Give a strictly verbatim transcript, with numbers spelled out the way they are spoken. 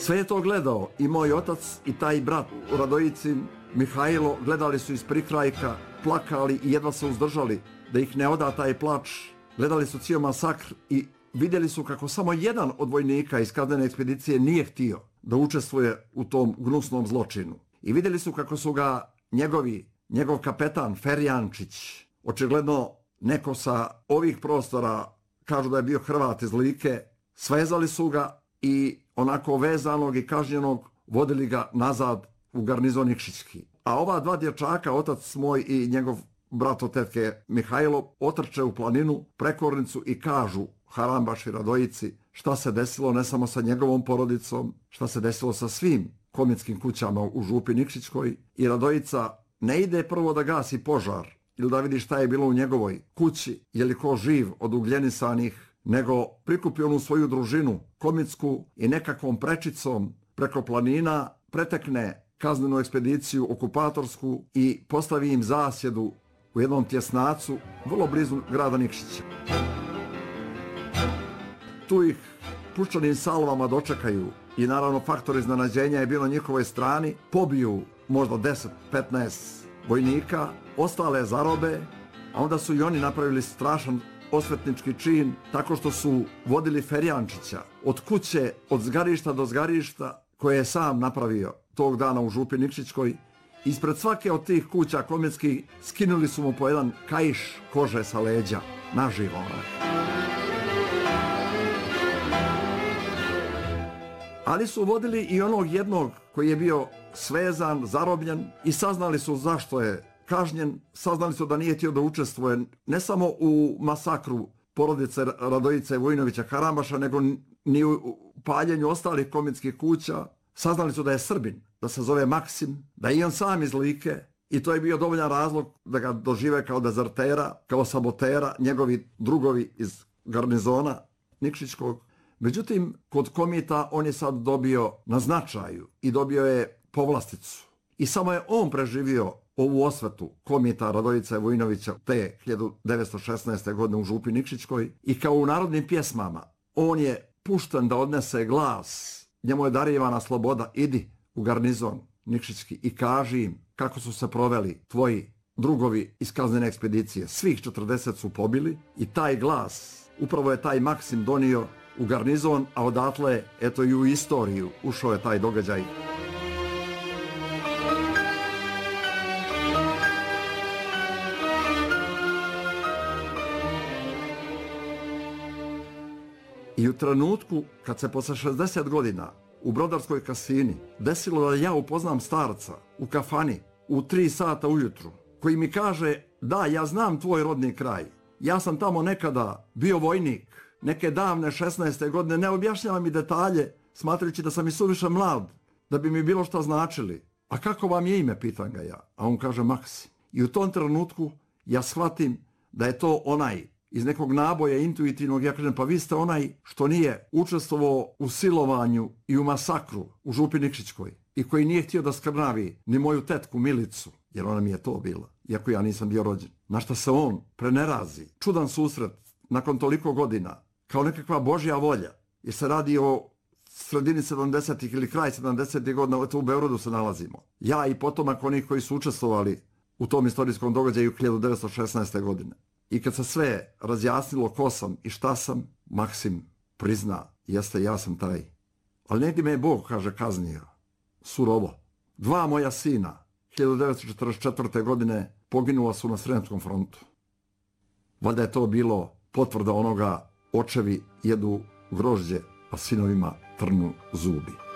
Sve je to gledao i moj otac i taj brat u Radojicin, Mihajlo, gledali su iz prikrajka, plakali i jedva se uzdržali da ih ne oda taj plač. Gledali su cijel masakr i vidjeli su kako samo jedan od vojnika iz kaznene ekspedicije nije htio da učestvuje u tom gnusnom zločinu. I vidjeli su kako su ga njegovi, njegov kapetan Ferjančić, očigledno neko sa ovih prostora, kažu da je bio Hrvat iz Like, svezali su ga i onako vezanog i kažnjenog vodili ga nazad u garnizon Nikšićki. A ova dva dječaka, otac moj i njegov brat od tetke Mihajlo, otrče u planinu, prekornicu i kažu Harambaši Radojici šta se desilo ne samo sa njegovom porodicom, šta se desilo sa svim komitskim kućama u župi Nikšićkoj. I Radojica ne ide prvo da gasi požar ili da vidi šta je bilo u njegovoj kući, je li ko živ od ugljenisanih, nego prikupi onu svoju družinu komitsku i nekakvom prečicom preko planina pretekne kaznenu ekspediciju okupatorsku i postavi im zasjedu u jednom tjesnacu vrlo blizu grada Nikšića. Tu ih puščanim salvama dočekaju i naravno faktor iznenađenja je bilo na njihovoj strani, pobiju možda deset petnaest vojnika, ostale zarobe, a onda su i oni napravili strašan osvetnički čin tako što su vodili Ferjančića od kuće, od zgarišta do zgarišta koje je sam napravio tog dana u župi Nikšićkoj. Ispred svake od tih kuća komitskih skinuli su mu po jedan kaiš kože sa leđa, naživo. Ali su vodili i onog jednog koji je bio svezan, zarobljen i saznali su zašto je kažnjen, saznali su da nije htio da učestvuje ne samo u masakru porodice Radojice Vojinovića Harambaša, nego ni u paljenju ostalih komitskih kuća. Saznali su da je Srbin, da se zove Maksim, da je i on sam iz Like i to je bio dovoljan razlog da ga dožive kao dezertera, kao sabotera, njegovi drugovi iz garnizona Nikšićkog. Međutim, kod komita on je sad dobio na značaju i dobio je povlasticu. I samo je on preživio ovu osvetu komita Radojice Vojinovića te hiljadu devetsto šesnaeste. godine u župi Nikšićkoj i kao u narodnim pjesmama on je pušten da odnese glas. Njemu je darivana sloboda, idi u garnizon Nikšićki i kaži im kako su se proveli tvoji drugovi iz kaznene ekspedicije. Svih četrdeset su pobili i taj glas, upravo je taj Maksim donio u garnizon, a odatle, eto i u istoriju, ušao je taj događaj. I u trenutku kad se posle šezdeset godina u Brodarskoj kasini desilo da ja upoznam starca u kafani u tri sata ujutru, koji mi kaže, da, ja znam tvoj rodni kraj, ja sam tamo nekada bio vojnik, neke davne šesnaeste. godine, ne objašnjava mi detalje, smatrajući da sam i suviše mlad, da bi mi bilo šta značili. A kako vam je ime, pitan ga ja, a on kaže Maksim. I u tom trenutku ja shvatim da je to onaj iz nekog naboja intuitivnog, ja kažem, pa vi ste onaj što nije učestvovao u silovanju i u masakru u župi Nikšićkoj i koji nije htio da skrnavi ni moju tetku Milicu, jer ona mi je to bila, iako ja nisam bio rođen. Na šta se on prenerazi, čudan susret nakon toliko godina, kao nekakva božja volja, jer se radi o sredini sedamdesetih ili kraj sedamdesetih godina, u Beogradu se nalazimo. Ja i potomak onih koji su učestvovali u tom istorijskom događaju hiljadu devetsto šesnaeste. godine. I kad se sve razjasnilo ko sam i šta sam, Maksim prizna, jeste, ja sam taj. Ali negdje me je Bog, kaže, kaznio. Surovo. Dva moja sina, hiljadu devetsto četrdeset četvrte. godine, poginula su na Sremskom frontu. Valjda je to bilo potvrda onoga, očevi jedu grožđe, a sinovima trnu zubi.